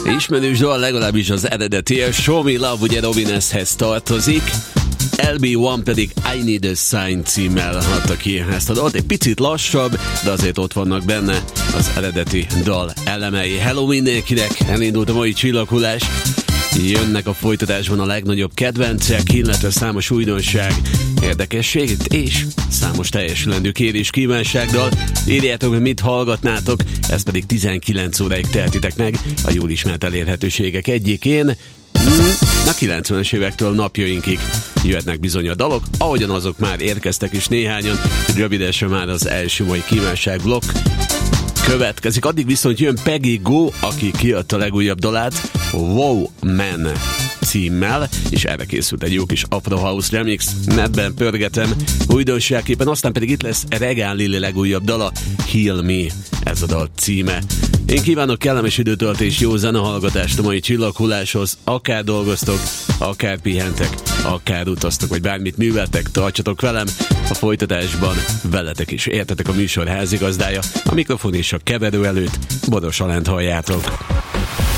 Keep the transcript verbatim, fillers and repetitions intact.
Ismerős dal, legalábbis az eredeti, a Show Me Love ugye Robin S-hez tartozik, el bé One pedig I Need a Sign címmel adta ki ezt a dalt. Egy picit lassabb, de azért ott vannak benne az eredeti dal elemei. Hello mindenkinek, elindult a mai csillaghullás. Jönnek a folytatásban a legnagyobb kedvencek, illetve számos újdonság, érdekesség és számos teljesülendő kérés kívánságdal. Írjátok meg, mit hallgatnátok, ez pedig tizenkilenc óráig tehetitek meg a jól ismert elérhetőségek egyikén. A kilencvenes évektől napjainkig jöhetnek bizony a dalok, ahogyan azok már érkeztek is néhányan, rövidesen már az első mai kívánságblokk következik. Addig viszont jön Peggy Gou, aki kiadta a legújabb dalát, Wow Man címmel, és erre készült egy jó kis Afro House remix, ebben pörgetem újdonságképpen, aztán pedig itt lesz Regán Lili legújabb dala, Heal Me, ez a dal címe. Én kívánok kellemes időtöltés, jó zenehallgatást a mai csillaghulláshoz, akár dolgoztok, akár pihentek, akár utaztok, vagy bármit műveltek, tartsatok velem, a folytatásban veletek is értetek a műsor házigazdája, a mikrofon és a keverő előtt Boros Alánt halljátok.